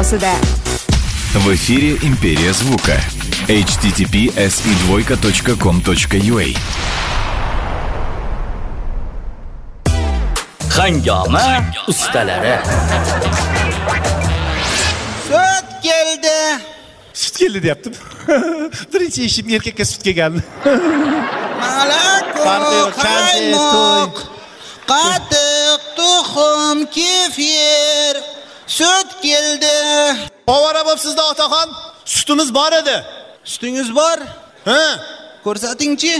asosida. В эфире «Империя звука». https://com.ua Hangama ustalari. Sut keldi. Sut keldi deyaptim. Birinchi ishim erkakka sut kelgandi. Malako, qaymoq, qatiq, tuxum, kefir. Sut keldi. Ovora bo'libsizda otaxon, sutimiz bor edi. Sutingiz bor? Ha? Ko'rsatingchi.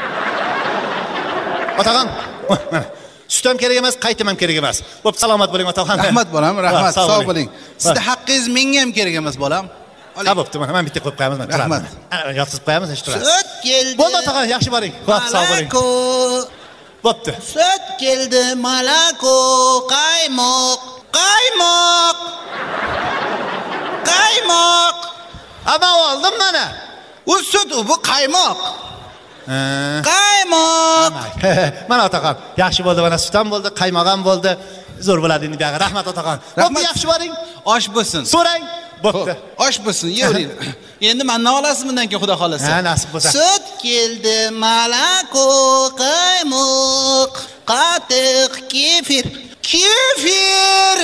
Otaxon, sut ham kerak emas, qaytim ham kerak emas. Bo'p, salomat bo'ling otaxon. Rahmat bolam, rahmat. Sog' bo'ling. Sizda haqqingiz menga ham kerak emas bolam. Ha, bo'pti, mana men bitta qo'yib qo'yamiz. Rahmat. Yotqizib qo'yamiz, ish turadi. Sut keldi. Bo'ldi otaxon, yaxshi boring. Xo'p, sog' bo'ling. Malako. Bo'pti. Sut keldi, malako, qaymoq, qaymoq. Qaymoq. Ama oldim mana. U sut, bu qaymoq. Qaymoq. Mana otaxon, yaxshi bo'ldi, mana sut ham bo'ldi, qaymoq ham bo'ldi. Zo'r bo'ladi endi buyoqqa. Rahmat otaxon. Bo'pti, yaxshi boring. Osh bo'lsin. So'rang. Bo'pti. Osh bo'lsin, yering. Endi mendan olasiz bundan keyin xudo xolasa. Ha, nasib bo'lsa. Sut keldi, malako, qaymoq, qatiq, kefir. Kefir.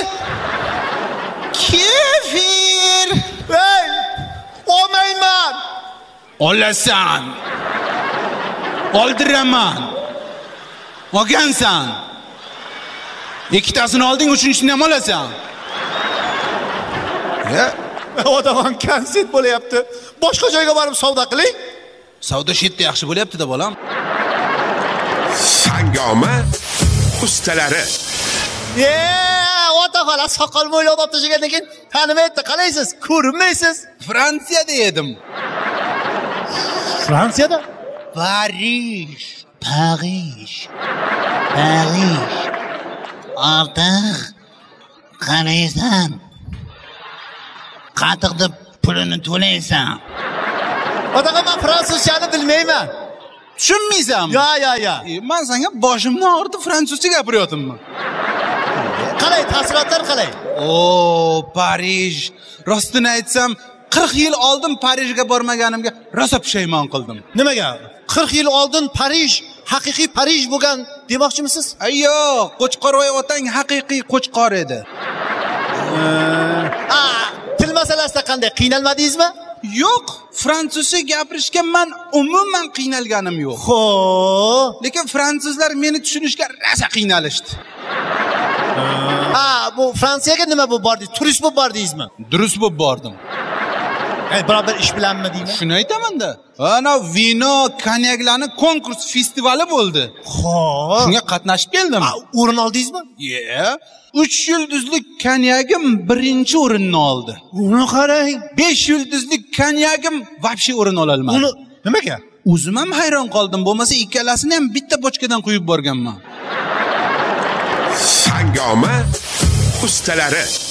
Kefir. Hey! Olmayman. Olasan. Oldiraman. Olgansan. Ikkitasini olding, uchinchisini ham olasan. Otaxon konsert bo'layapti. Boshqa joyga borib savdo qiling. Savdo shetda yaxshi bo'layapti-da bolam. Hangama ustalari. Otaxon soqol mo'ylab olib tashlagandan keyin tanimayapti. Qalaysiz? Ko'rinmaysiz. Fransiyada edim. Fransiyada? Parij. Parij. Parij. Ortiq qaraysan. Qatiqda pulini to'laysan. Otaxon, men fransuzchani bilmayman. Tushunmaysanmi? Ya. Men senga boshimni og'ritib fransuzcha gapiryapman. Qalay, ta'sirotlar qalay? Parij. Rostini aytsam, 40 yil oldin Parijga bormaganimga rosa pushaymon qildim. Nimaga? 40 yil oldin Parij haqiqiy Parij bo'lgan demoqchimisiz? Yo'q, Qo'chqorvoy otang haqiqiy Qo'chqor edi. Til masalasida qanday qiynalmadingizmi? Yo'q, fransuzcha gapirishga men umuman qiynalganim yo'q. Xo'p. Lekin fransuzlar meni tushunishga rosa qiynalishdi. Bu Fransiyaga nima bo'lib bordingiz? Turist bo'lib bordingizmi? Durust bo'lib bordim. Birobar ish bilanmi deyman? Shuni aytaman-da. Ana vino, konyaklarni konkurs festivali bo'ldi. Xo'p. Shunga qatnashib keldim. O'rin oldingizmi? 3 yulduzli konyagim birinchi o'rinni oldi. Uni qarang. 5 yulduzli konyagim vobshe o'rin ola olmadi. Uni nimaga? O'zim ham hayron qoldim. Bo'lmasa ikkalasini ham bitta bochkadan quyib borganman. Hangama ustalari.